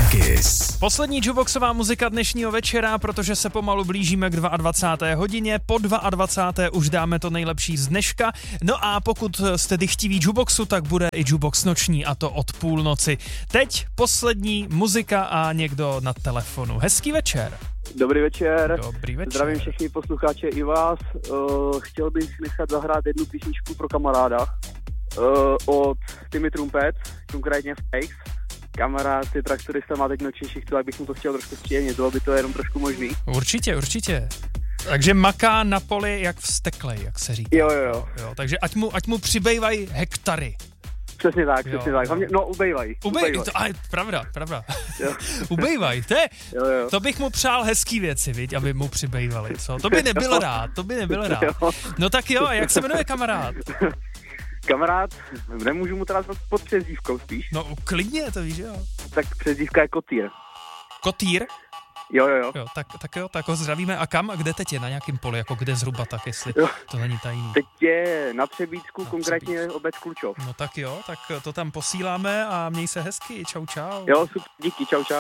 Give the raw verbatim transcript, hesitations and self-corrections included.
Kiss. Poslední jukeboxová muzika dnešního večera, protože se pomalu blížíme k dvacáté druhé hodině. Po dvacáté druhé už dáme to nejlepší z dneška. No a pokud jste dychtiví jukeboxu, tak bude i jukebox noční, a to od půlnoci. Teď poslední muzika a někdo na telefonu. Hezký večer. Dobrý večer. Dobrý večer. Zdravím všechny posluchače i vás. Uh, chtěl bych nechat zahrát jednu písničku pro kamaráda uh, od Timmy Trumpet, konkrétně Fakes. Kamarád je traktorista, má teď noční šichtu, tak bych mu to chtěl trošku zpříjemnit, bylo by to jenom trošku možný. Určitě, určitě. Takže maká na poli jak vzteklej, jak se říká. Jo, jo, jo. jo takže ať mu, ať mu přibývají hektary. Přesně tak, jo, přesně tak. Hlavně, no, ubejvaj. Ubej, to, a, pravda, pravda. Ubejvaj, to, je, jo, jo. to bych mu přál hezký věci, viď, aby mu přibývali, co? To by nebyl rád, to by nebyl rád. No tak jo, a jak se jmenuje kamarád? Kamarád, nemůžu mu teda pod přezdívkou spíš. No klidně, to víš, jo. Tak přezdívka je Kotýr. Kotýr? Jo, jo, jo. jo tak, tak jo, tak ho zdravíme. A kam? A kde teď je? Na nějakém poli? Jako kde zhruba tak, jestli jo. To není tajný. Teď je na Třebíčsku, na konkrétně Třebíčsku. obec Klučov. No tak jo, tak to tam posíláme a měj se hezky. Čau, čau. Jo, super, díky, čau, čau.